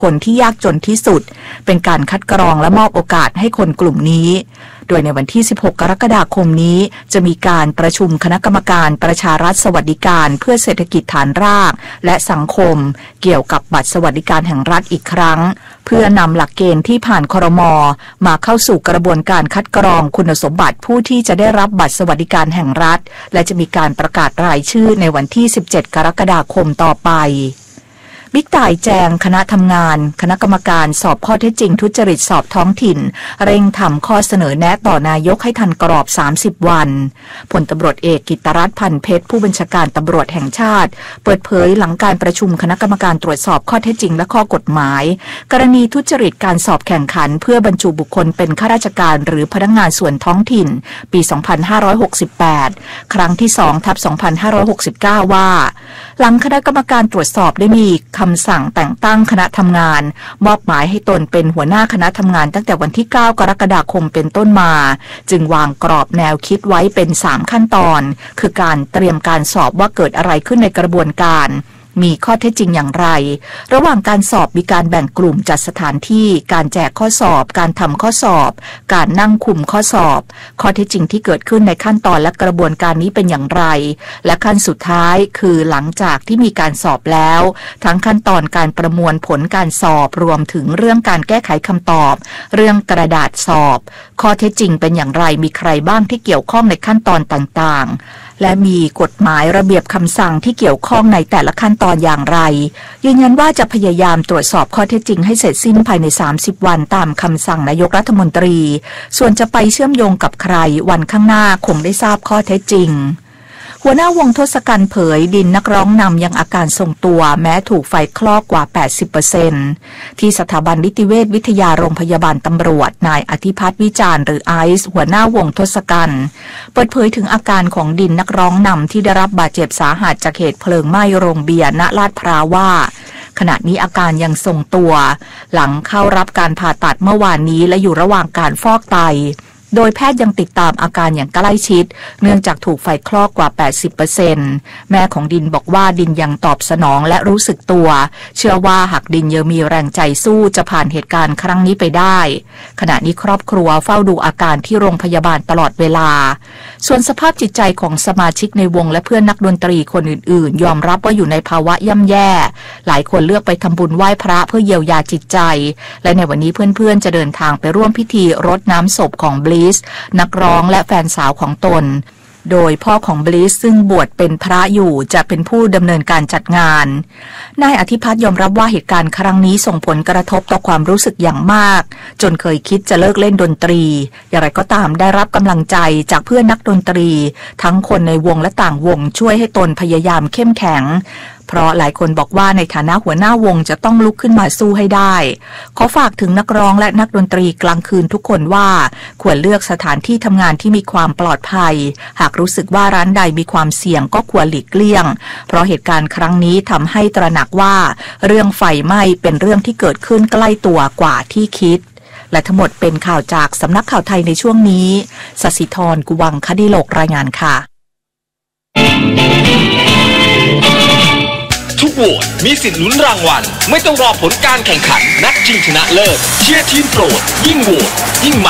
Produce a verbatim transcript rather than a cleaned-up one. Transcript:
คนที่ยากจนที่สุดเป็นการคัดกรองและมอบโอกาสให้คนกลุ่มนี้โดยในวันที่สิบหกกรกฎาคมนี้จะมีการประชุมคณะกรรมการประชารัฐสวัสดิการเพื่อเศรษฐกิจฐานรากและสังคมเกี่ยวกับบัตรสวัสดิการแห่งรัฐอีกครั้งเพื่อนำหลักเกณฑ์ที่ผ่านครม.มาเข้าสู่กระบวนการคัดกรองคุณสมบัติผู้ที่จะได้รับบัตรสวัสดิการแห่งรัฐและจะมีการประกาศรายชื่อในวันที่สิบเจ็ดกรกฎาคมต่อไปบิ๊กต่ายแจงคณะทำงานคณะกรรมการสอบข้อเท็จจริงทุจริตสอบท้องถิ่นเร่งทำข้อเสนอแนะต่อนายกให้ทันกรอบสามสิบวันพลตำรวจเอกกิตติรัตน์พันเพชรผู้บัญชาการตำรวจแห่งชาติเปิดเผยหลังการประชุมคณะกรรมการตรวจสอบข้อเท็จจริงและข้อกฎหมายกรณีทุจริตการสอบแข่งขันเพื่อบรรจุบุคคลเป็นข้าราชการหรือพนักงานส่วนท้องถิ่นปีสองพันห้าร้อยหกสิบแปดครั้งที่ สองทับสองพันห้าร้อยหกสิบเก้า ว่าหลังคณะกรรมการตรวจสอบได้มีคำสั่งแต่งตั้งคณะทำงานมอบหมายให้ตนเป็นหัวหน้าคณะทำงานตั้งแต่วันที่เก้ากรกฎาคมเป็นต้นมาจึงวางกรอบแนวคิดไว้เป็นสามขั้นตอนคือการเตรียมการสอบว่าเกิดอะไรขึ้นในกระบวนการมีข้อเท็จจริงอย่างไรระหว่างการสอบมีการแบ่งกลุ่มจัดสถานที่การแจกข้อสอบการทำข้อสอบการนั่งคุมข้อสอบข้อเท็จจริงที่เกิดขึ้นในขั้นตอนและกระบวนการนี้เป็นอย่างไรและขั้นสุดท้ายคือหลังจากที่มีการสอบแล้วทั้งขั้นตอนการประมวลผลการสอบรวมถึงเรื่องการแก้ไขคำตอบเรื่องกระดาษสอบข้อเท็จจริงเป็นอย่างไรมีใครบ้างที่เกี่ยวข้องในขั้นตอนต่างๆและมีกฎหมายระเบียบคำสั่งที่เกี่ยวข้องในแต่ละขั้นตอนอย่างไรยืนยันว่าจะพยายามตรวจสอบข้อเท็จจริงให้เสร็จสิ้นภายในสามสิบวันตามคำสั่งนายกรัฐมนตรีส่วนจะไปเชื่อมโยงกับใครวันข้างหน้าคงได้ทราบข้อเท็จจริงหัวหน้าวงทศกัณฐ์เผยดินนักร้องนำยังอาการทรงตัวแม้ถูกไฟคลอกกว่า แปดสิบเปอร์เซ็นต์ ที่สถาบันนิติเวชวิทยาโรงพยาบาลตำรวจนายอธิพัฒน์วิจารณ์หรือไอซ์หัวหน้าวงทศกัณฐ์เปิดเผยถึงอาการของดินนักร้องนำที่ได้รับบาดเจ็บสาหัสจากเหตุเพลิงไหม้โรงเบียร์ณลาดพร้าวว่าขณะนี้อาการยังทรงตัวหลังเข้ารับการผ่าตัดเมื่อวานนี้และอยู่ระหว่างการฟอกไตโดยแพทย์ยังติดตามอาการอย่างใกล้ชิดเนื่องจากถูกไฟคลอกกว่า แปดสิบเปอร์เซ็นต์ แม่ของดินบอกว่าดินยังตอบสนองและรู้สึกตัวเชื่อว่าหากดินยังมีแรงใจสู้จะผ่านเหตุการณ์ครั้งนี้ไปได้ขณะนี้ครอบครัวเฝ้าดูอาการที่โรงพยาบาลตลอดเวลาส่วนสภาพจิตใจของสมาชิกในวงและเพื่อนนักดนตรีคนอื่นๆยอมรับว่าอยู่ในภาวะย่ำแย่หลายคนเลือกไปทำบุญไหว้พระเพื่อเยียวยาจิตใจและในวันนี้เพื่อนๆจะเดินทางไปร่วมพิธีรดน้ำศพของบลินักร้องและแฟนสาวของตนโดยพ่อของบลิสซึ่งบวชเป็นพระอยู่จะเป็นผู้ดำเนินการจัดงานนายอธิพัฒน์ยอมรับว่าเหตุการณ์ครั้งนี้ส่งผลกระทบต่อความรู้สึกอย่างมากจนเคยคิดจะเลิกเล่นดนตรีอย่างไรก็ตามได้รับกำลังใจจากเพื่อนนักดนตรีทั้งคนในวงและต่างวงช่วยให้ตนพยายามเข้มแข็งเพราะหลายคนบอกว่าในฐานะหัวหน้าวงจะต้องลุกขึ้นมาสู้ให้ได้ขอฝากถึงนักร้องและนักดนตรีกลางคืนทุกคนว่าควรเลือกสถานที่ทำงานที่มีความปลอดภัยหากรู้สึกว่าร้านใดมีความเสี่ยงก็ควรหลีกเลี่ยงเพราะเหตุการณ์ครั้งนี้ทำให้ตระหนักว่าเรื่องไฟไหม้เป็นเรื่องที่เกิดขึ้นใกล้ตัวกว่าที่คิดและทั้งหมดเป็นข่าวจากสำนักข่าวไทยในช่วงนี้ศศิธร กุวังคดิโลกรายงานค่ะทุกโหวตมีสิทธิ์ลุ้นรางวัลไม่ต้องรอผลการแข่งขันนัดชิงชนะเลิศเชียร์ทีมโปรดยิ่งโหวตยิ่งมัน